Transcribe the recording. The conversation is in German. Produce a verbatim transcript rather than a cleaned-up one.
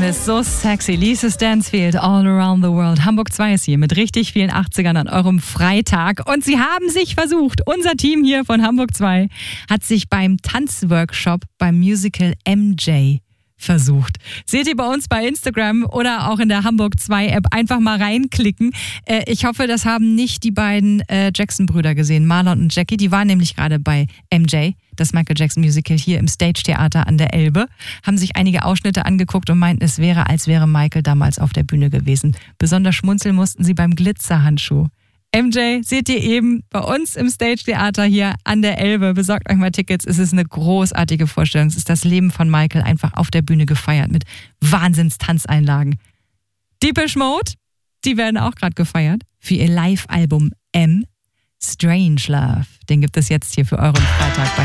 Stimme ist so sexy. Lisa Stansfield, All Around the World. Hamburg zwei ist hier mit richtig vielen achtzigern an eurem Freitag. Und sie haben sich versucht. Unser Team hier von Hamburg zwei hat sich beim Tanzworkshop beim Musical M J versucht. Seht ihr bei uns bei Instagram oder auch in der Hamburg zwei App. Einfach mal reinklicken. Äh, ich hoffe, das haben nicht die beiden äh, Jackson-Brüder gesehen, Marlon und Jackie. Die waren nämlich gerade bei M J, das Michael Jackson Musical hier im Stage Theater an der Elbe, haben sich einige Ausschnitte angeguckt und meinten, es wäre, als wäre Michael damals auf der Bühne gewesen. Besonders schmunzeln mussten sie beim Glitzerhandschuh. M J seht ihr eben bei uns im Stage Theater hier an der Elbe. Besorgt euch mal Tickets. Es ist eine großartige Vorstellung. Es ist das Leben von Michael einfach auf der Bühne gefeiert mit Wahnsinns-Tanzeinlagen. Depeche Mode, die werden auch gerade gefeiert für ihr Live-Album M. Strange Love. Den gibt es jetzt hier für euren Freitag bei